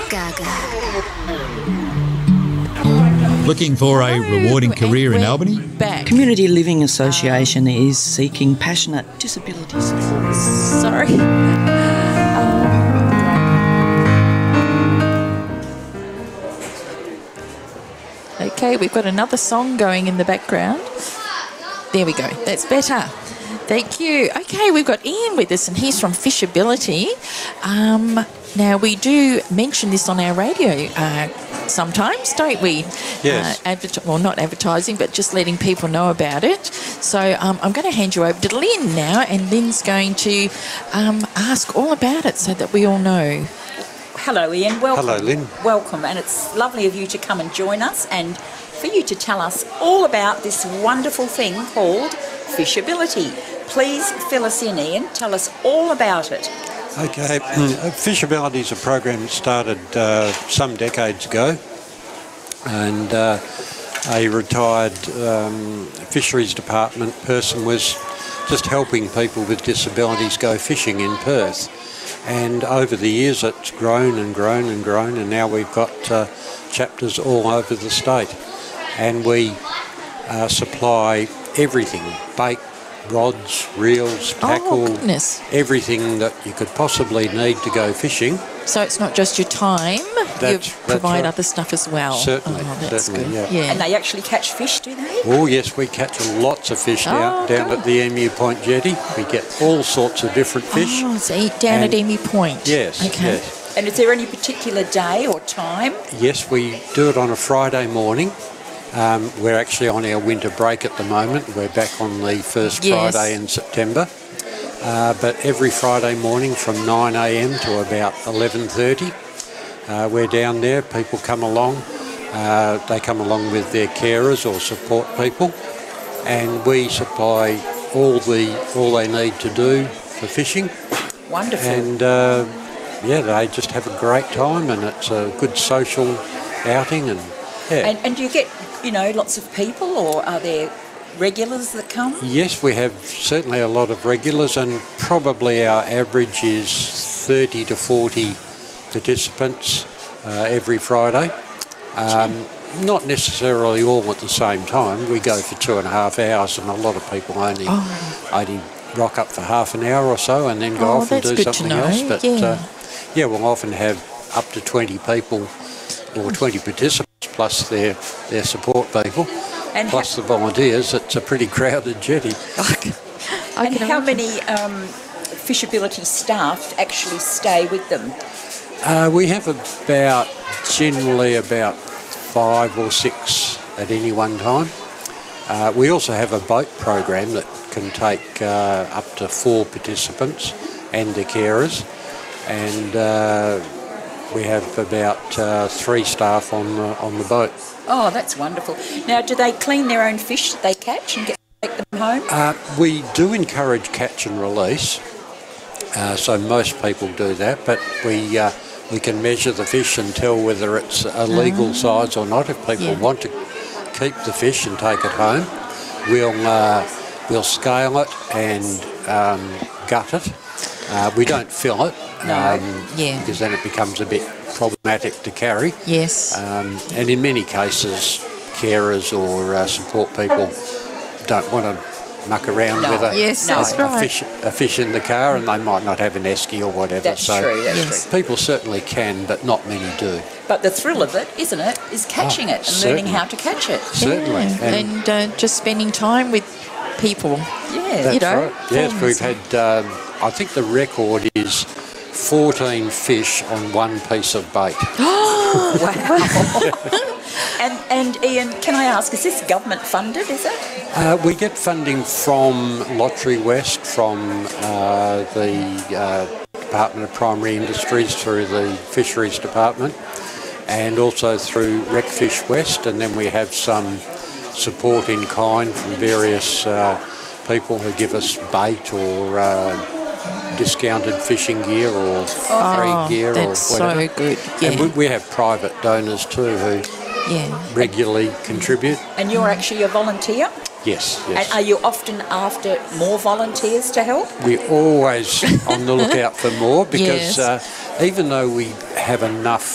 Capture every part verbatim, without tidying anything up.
Gaga. Looking for a rewarding career in Albany? Back. Community Living Association is seeking passionate disability support. Sorry. Okay, we've got another song going in the background. There we go. That's better. Thank you. Okay, we've got Ian with us, and he's from Fishability. Um, now, we do mention this on our radio uh, sometimes, don't we? Yes. Uh, adver- well, not advertising, but just letting people know about it. So um, I'm going to hand you over to Lynn now, and Lynn's going to um, ask all about it so that we all know. Hello, Ian. Welcome. Hello, Lynn. Welcome, and it's lovely of you to come and join us and for you to tell us all about this wonderful thing called Fishability. Please fill us in, Ian. Tell us all about it. Okay, Fishability is a program that started uh, some decades ago, and uh, a retired um, fisheries department person was just helping people with disabilities go fishing in Perth. And over the years it's grown and grown and grown, and now we've got uh, chapters all over the state. And we uh, supply everything, bait, rods, reels, tackle, Oh, goodness. everything that you could possibly need to go fishing. So it's not just your time, That's- you that's provide right. other stuff as well. Certainly, Oh, that's certainly, good. yeah. And they actually catch fish, do they? Oh yes, we catch lots of fish down, Oh, down good. at the Emu Point jetty. We get all sorts of different fish. Oh, so eat down And- at Emu Point. Yes, Okay. yes. And is there any particular day or time? Yes, we do it on a Friday morning. Um, we're actually on our winter break at the moment. We're back on the first Yes. Friday in September. Uh, but every Friday morning from nine a m to about eleven thirty, uh, we're down there. People come along. Uh, they come along with their carers or support people, and we supply all the all they need to do for fishing. Wonderful. And uh, yeah, they just have a great time, and it's a good social outing. And yeah, And, and do you get, you know, lots of people, or are there regulars that come? yes, we have certainly a lot of regulars, and probably our average is thirty to forty participants uh, every Friday. Um, not necessarily all at the same time. We go for two and a half hours, and a lot of people only Oh. only rock up for half an hour or so, and then go Oh, off and that's do good to something know, else. But yeah. uh, yeah, we'll often have up to twenty people or twenty participants plus their their support people. And Plus the volunteers. It's a pretty crowded jetty. I And can how imagine. many um, Fishability staff actually stay with them? Uh, we have about, generally about five or six at any one time. Uh, we also have a boat program that can take uh, up to four participants and their carers. And uh, we have about uh, three staff on the, on the boat. Oh, that's wonderful. Now, do they clean their own fish that they catch and get take them home? Uh, we do encourage catch and release, uh, so most people do that, but we uh, we can measure the fish and tell whether it's a legal size or not. If people Yeah. want to keep the fish and take it home, we'll uh, we'll scale it and um, gut it. Uh, we don't fill it, No. um, Yeah. because then it becomes a bit problematic to carry. Yes. Um, and in many cases, carers or uh, support people don't want to muck around No. with a, Yes, a- that's a, right. fish, a fish in the car, and they might not have an esky or whatever. That's so true, that's Yes. true. people certainly can, but not many do. But the thrill of it, isn't it, is catching Ah, it and learning certainly. how to catch it. Certainly. Yeah. And, uh, just spending time with people. Yeah. That's you know, right. Yes, friends. we've had, um, I think the record is fourteen fish on one piece of bait. Wow. and, and Ian, can I ask, is this government funded, is it? Uh, we get funding from Lottery West, from uh, the uh, Department of Primary Industries through the Fisheries Department, and also through Recfish West, and then we have some support in kind from various uh, people who give us bait or uh, discounted fishing gear or Oh, free gear or that's whatever. so good. Yeah. And we, we have private donors too who yeah. regularly contribute. And you're actually a volunteer? Yes, And yes. are you often after more volunteers to help? We're always on the lookout for more because Yes. uh, even though we have enough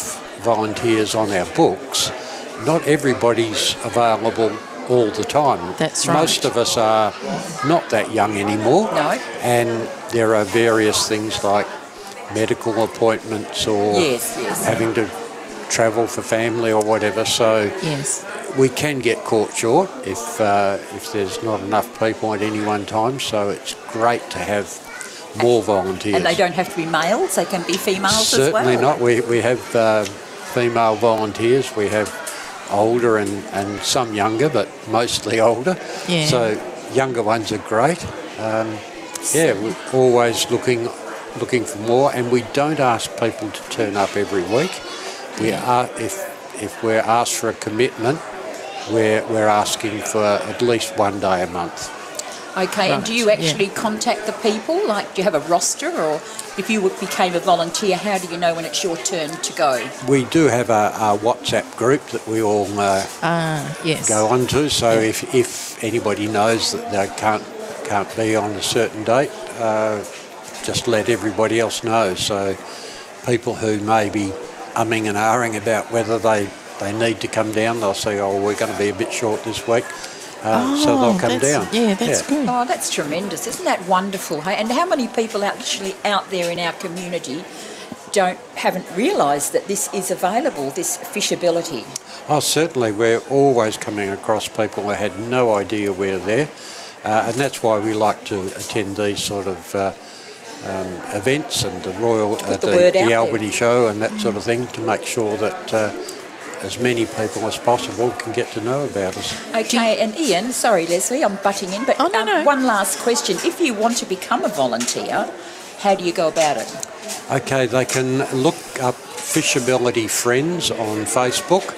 volunteers on our books, not everybody's available all the time. That's right. Most of us are not that young anymore. No. And there are various things like medical appointments or Yes, yes. having to travel for family or whatever. So Yes. we can get caught short if uh, if there's not enough people at any one time. So it's great to have more volunteers. And they don't have to be males, they can be females as well. Certainly not. We, we have uh, female volunteers. We have older and, and some younger, but mostly older. Yeah. So younger ones are great. Um, yeah, we're always looking looking for more, and we don't ask people to turn up every week. We are if if we're asked for a commitment, we're we're asking for at least one day a month. Okay, and do you actually contact the people? Like, do you have a roster, or if you would- became a volunteer, how do you know when it's your turn to go? We do have a, a WhatsApp group that we all uh, Ah, yes. go on to. So if, if anybody knows that they can't can't be on a certain date, uh, just let everybody else know. So people who may be umming and ahhing about whether they, they need to come down, they'll say, oh, we're going to be a bit short this week. Uh, so they'll come Oh, that's- down. Yeah, that's good. Oh, that's tremendous. Isn't that wonderful? Hey? And how many people actually out there in our community don't haven't realised that this is available, this fishability? Oh, certainly. We're always coming across people who had no idea we're there. Uh, and that's why we like to attend these sort of uh, um, events and the Royal, uh, the the, word the out Albany Show and that sort of thing to make sure that uh, as many people as possible can get to know about us. Okay, and Ian, sorry Leslie, I'm butting in, but Oh, no, um, no. one last question. If you want to become a volunteer, how do you go about it? Okay, they can look up Fishability Friends on Facebook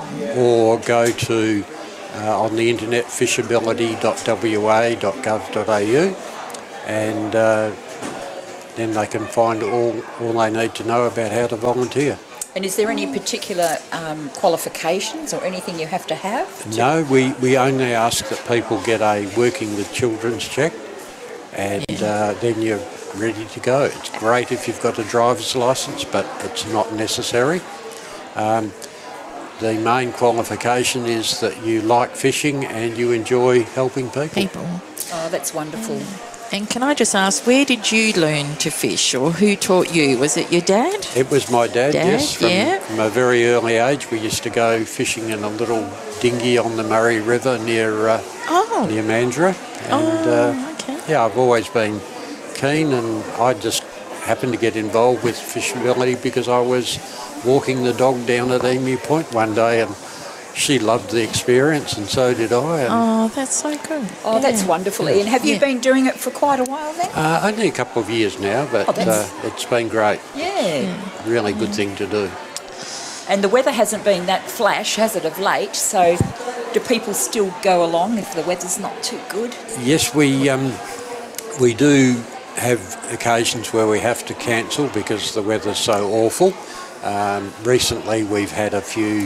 or go to uh, on the internet fishability dot w a dot gov dot a u and uh, then they can find all, all they need to know about how to volunteer. And is there any particular um, qualifications or anything you have to have? No, we, we only ask that people get a Working with Children's check and uh, then you're ready to go. It's great if you've got a driver's licence, but it's not necessary. Um, the main qualification is that you like fishing and you enjoy helping people. People. Oh, that's wonderful. And can I just ask, where did you learn to fish, or who taught you? Was it your dad? It was my dad, Dad, yes. From, yeah. from a very early age, we used to go fishing in a little dinghy on the Murray River near uh, Oh. near Mandurah. And Oh, uh, okay. yeah, I've always been keen, and I just happened to get involved with fishability because I was walking the dog down at Emu Point one day, and she loved the experience, and so did I. And, Oh, that's so good. Oh, that's Yeah. wonderful, Ian. Have you Yeah. been doing it for quite a while then? uh, only a couple of years now, but Oh, that's- uh, it's been great. Yeah. Really good thing to do. And the weather hasn't been that flash, has it, of late? So do people still go along if the weather's not too good? Yes, we um, we do have occasions where we have to cancel because the weather's so awful. Um, recently, we've had a few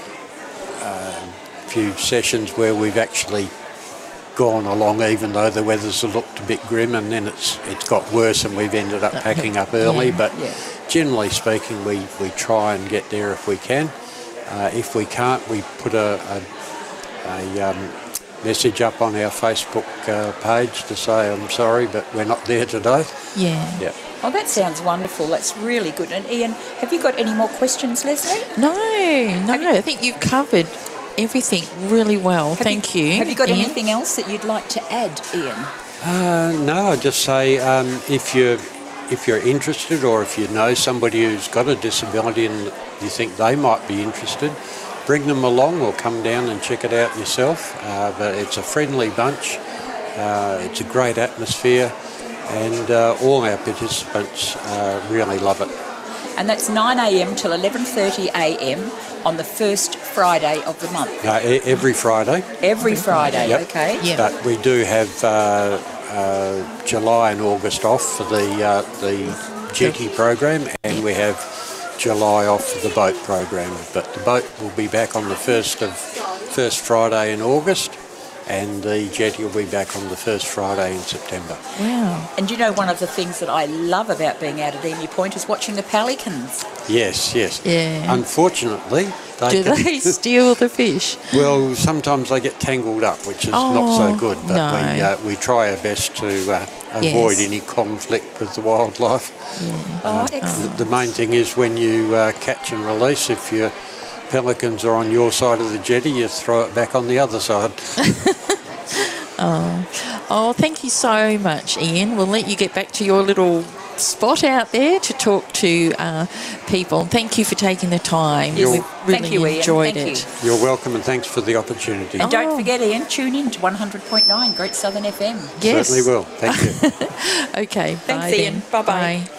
uh, few sessions where we've actually gone along even though the weather's looked a bit grim, and then it's it's got worse and we've ended up packing up early. Yeah. But Yeah. generally speaking, we, we try and get there if we can. Uh, if we can't, we put a, a, a um, message up on our Facebook uh, page to say, I'm sorry, but we're not there today. Yeah. Yeah. Oh, that sounds wonderful. That's really good. And Ian, have you got any more questions, Leslie? No, no, I think you've covered everything really well. Have Thank you. Have you got Ian. anything else that you'd like to add, Ian? Uh, no, I just say um, if you're if you're interested, or if you know somebody who's got a disability and you think they might be interested, bring them along or come down and check it out yourself. Uh, but it's a friendly bunch. Uh, it's a great atmosphere, and uh, all our participants uh, really love it. And that's nine a m till eleven thirty a m on the first Friday of the month. Uh, e- every Friday. Every Friday, Yep. okay? Yeah. But we do have uh, uh, July and August off for the uh, the jetty program, and we have July off for the boat program. But the boat will be back on the first of first Friday in August, and the jetty will be back on the first Friday in September. Wow. And you know, one of the things that I love about being out at Emu Point is watching the pelicans. Yes, yes. Yeah. Unfortunately, they Do can- they steal the fish? well, sometimes they get tangled up, which is not Oh, so good. But no. we uh, we try our best to uh, avoid Yes. any conflict with the wildlife. Oh, excellent. The, the main thing is when you uh, catch and release, if your pelicans are on your side of the jetty, you throw it back on the other side. Oh, thank you so much, Ian. We'll let you get back to your little spot out there to talk to uh, people. Thank you for taking the time. Yes. We've really Thank you, Ian. enjoyed Thank it. you. You're welcome, and thanks for the opportunity. And Oh. don't forget, Ian, tune in to one hundred point nine Great Southern F M. Yes. Certainly will. Thank you. Okay. Thanks, bye Ian. then. Bye-bye. Bye.